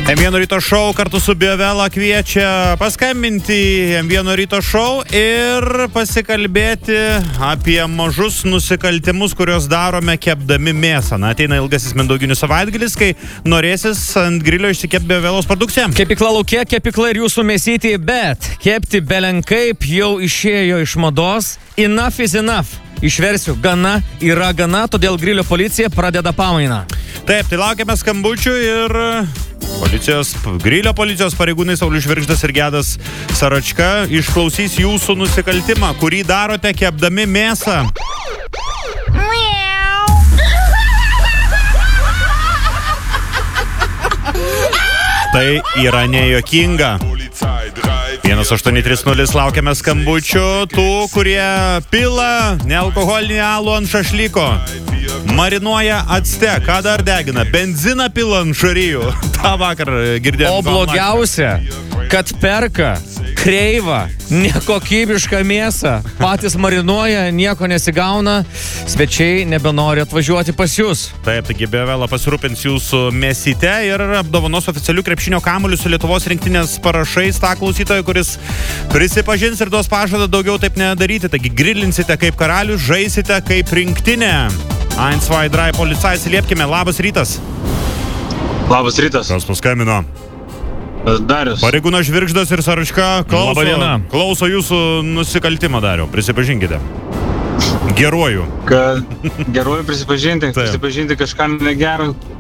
M1 ryto šou kartu su Biovela kviečia paskambinti į M1 ryto šou ir pasikalbėti apie mažus nusikaltimus, kuriuos darome kepdami mėsą. Na, ateina ilgasis mindauginių savaitgalis, kai norėsis ant grilio išsikepti Biovelos produkciją. Kepikla laukia, kepikla ir jūsų mėsytį, bet kepti belenkaip jau išėjo iš mados. Enough is enough. Išversiu, gana yra gana, todėl grilio policija pradeda pamainą. Taip, tai laukiame skambučių ir grilio policijos pareigūnai Saulius Žvirgždas ir Gedas Saračka išklausys jūsų nusikaltimą, kurį darote kepdami mėsą. Tai yra nejuokinga. 1830 laukiame skambučių tų, kurie pila nealkoholinį alų ant šašlyko, marinuoja acte, ką dar degina, benziną pila ant šarijų. Ta vakar girdėjome. O blogiausia, kad perka kreivą, nekokybišką mėsą, patys marinuoja, nieko nesigauna, svečiai nebenori atvažiuoti pas jūs. Taip, taigi Biovela pasirūpins jūsų mėsyte ir apdovanos oficialių krepšinio kamuolių su Lietuvos rinktinės parašais tą klausytoją, kuris prisipažins ir duos pažadą daugiau taip nedaryti. Taigi grilinsite kaip karalius, žaisite kaip rinktinė. 1, 2, 3, policai, liepkime. Labas rytas. Labas rytas. Kas paskambino? Darius. Pareigūnas Žvirgždas ir Saračka klauso jūsų nusikaltimą, Dariau. Prisipažinkite. Geruoju. Geruoju prisipažinti kažką negerą